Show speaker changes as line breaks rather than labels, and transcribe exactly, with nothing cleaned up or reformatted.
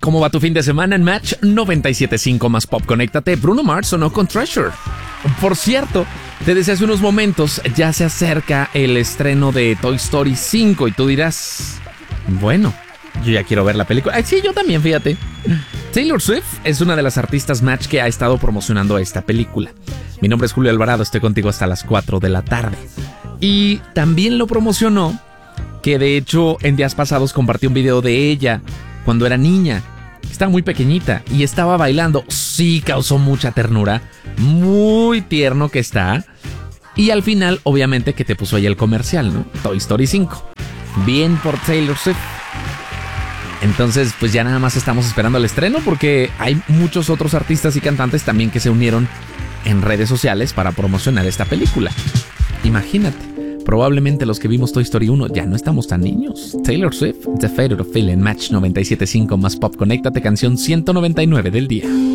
¿Cómo va tu fin de semana en Match noventa y siete punto cinco más Pop? Conéctate. Bruno Mars sonó con Treasure. Por cierto, te decía hace unos momentos, ya se acerca el estreno de Toy Story cinco y tú dirás, bueno, yo ya quiero ver la película. Ay, sí, yo también, fíjate. Taylor Swift es una de las artistas Match que ha estado promocionando esta película. Mi nombre es Julio Alvarado, estoy contigo hasta las cuatro de la tarde. Y también lo promocionó, que de hecho en días pasados compartió un video de ella cuando era niña. Estaba muy pequeñita y estaba bailando. Sí, causó mucha ternura. Muy tierno que está. Y al final, obviamente, que te puso ahí el comercial, ¿no? Toy Story cinco. Bien por Taylor Swift. Entonces, pues ya nada más estamos esperando el estreno porque hay muchos otros artistas y cantantes también que se unieron en redes sociales para promocionar esta película. Imagínate. Probablemente los que vimos Toy Story uno ya no estamos tan niños. Taylor Swift, The Fate of the Feeling, Match noventa y siete punto cinco más Pop. Conéctate, canción ciento noventa y nueve del día.